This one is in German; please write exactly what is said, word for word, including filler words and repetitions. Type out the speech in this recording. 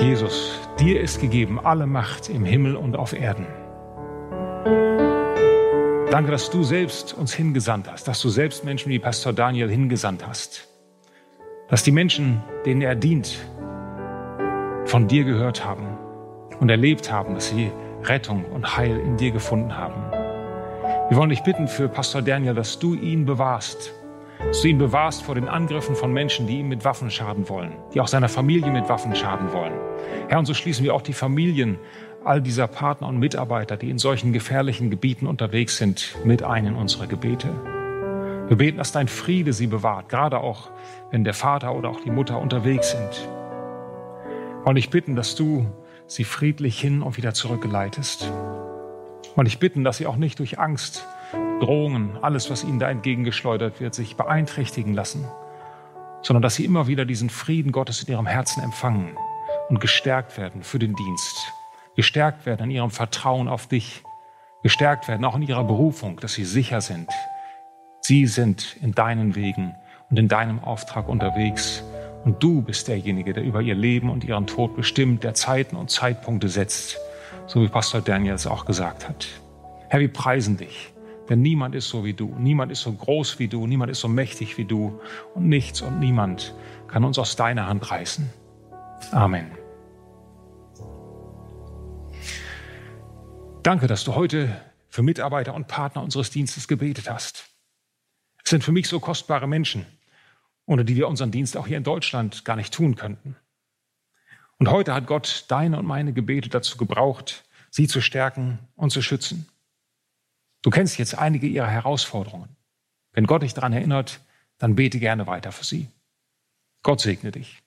Jesus, dir ist gegeben alle Macht im Himmel und auf Erden. Danke, dass du selbst uns hingesandt hast, dass du selbst Menschen wie Pastor Daniel hingesandt hast. Dass die Menschen, denen er dient, von dir gehört haben und erlebt haben, dass sie Rettung und Heil in dir gefunden haben. Wir wollen dich bitten für Pastor Daniel, dass du ihn bewahrst, dass du ihn bewahrst vor den Angriffen von Menschen, die ihm mit Waffen schaden wollen, die auch seiner Familie mit Waffen schaden wollen. Herr, und so schließen wir auch die Familien all dieser Partner und Mitarbeiter, die in solchen gefährlichen Gebieten unterwegs sind, mit ein in unsere Gebete. Wir beten, dass dein Friede sie bewahrt, gerade auch, wenn der Vater oder auch die Mutter unterwegs sind. Und ich bitten, dass du sie friedlich hin und wieder zurückgeleitest. Und ich bitten, dass sie auch nicht durch Angst, Drohungen, alles, was ihnen da entgegengeschleudert wird, sich beeinträchtigen lassen, sondern dass sie immer wieder diesen Frieden Gottes in ihrem Herzen empfangen und gestärkt werden für den Dienst, gestärkt werden in ihrem Vertrauen auf dich, gestärkt werden auch in ihrer Berufung, dass sie sicher sind. Sie sind in deinen Wegen und in deinem Auftrag unterwegs. Und du bist derjenige, der über ihr Leben und ihren Tod bestimmt, der Zeiten und Zeitpunkte setzt, so wie Pastor Daniel es auch gesagt hat. Herr, wir preisen dich, denn niemand ist so wie du, niemand ist so groß wie du, niemand ist so mächtig wie du und nichts und niemand kann uns aus deiner Hand reißen. Amen. Danke, dass du heute für Mitarbeiter und Partner unseres Dienstes gebetet hast. Es sind für mich so kostbare Menschen, ohne die wir unseren Dienst auch hier in Deutschland gar nicht tun könnten. Und heute hat Gott deine und meine Gebete dazu gebraucht, sie zu stärken und zu schützen. Du kennst jetzt einige ihrer Herausforderungen. Wenn Gott dich daran erinnert, dann bete gerne weiter für sie. Gott segne dich.